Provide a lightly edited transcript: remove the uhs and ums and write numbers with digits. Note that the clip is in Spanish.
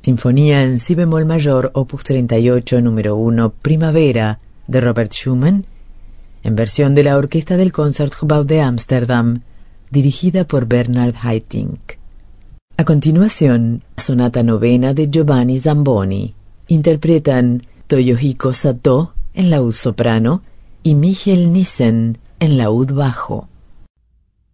Sinfonía en si bemol mayor, opus 38, número 1, Primavera, de Robert Schumann, en versión de la Orquesta del Concertgebouw de Ámsterdam, dirigida por Bernard Haitink. A continuación, Sonata Novena de Giovanni Zamboni. Interpretan Toyohiko Satō en laúd soprano y Michiel Nissen en laúd bajo.